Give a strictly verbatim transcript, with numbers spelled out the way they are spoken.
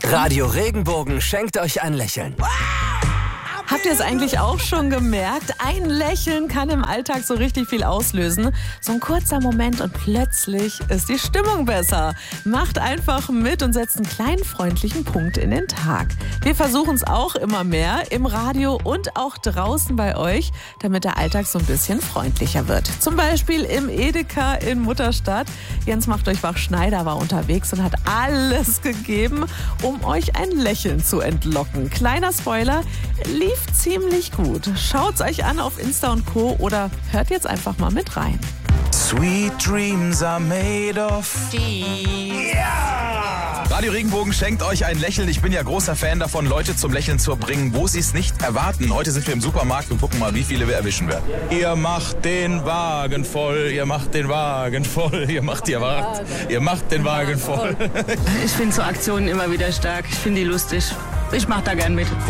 Radio Regenbogen schenkt euch ein Lächeln. Habt ihr es eigentlich auch schon gemerkt? Ein Lächeln kann im Alltag so richtig viel auslösen. So ein kurzer Moment und plötzlich ist die Stimmung besser. Macht einfach mit und setzt einen kleinen freundlichen Punkt in den Tag. Wir versuchen es auch immer mehr im Radio und auch draußen bei euch, damit der Alltag so ein bisschen freundlicher wird. Zum Beispiel im Edeka in Mutterstadt. Jens macht euch wach, Schneider war unterwegs und hat alles gegeben, um euch ein Lächeln zu entlocken. Kleiner Spoiler, lief ziemlich gut. Schaut's euch an auf Insta und Co. oder hört jetzt einfach mal mit rein. Sweet dreams are made of Ja! Radio Regenbogen schenkt euch ein Lächeln. Ich bin ja großer Fan davon, Leute zum Lächeln zu bringen, wo sie es nicht erwarten. Heute sind wir im Supermarkt und gucken mal, wie viele wir erwischen werden. Ihr macht den Wagen voll, ihr macht den Wagen voll, ihr macht ihr Wagen, ihr macht den Wagen voll. Ich finde so Aktionen immer wieder stark. Ich finde die lustig. Ich mache da gern mit.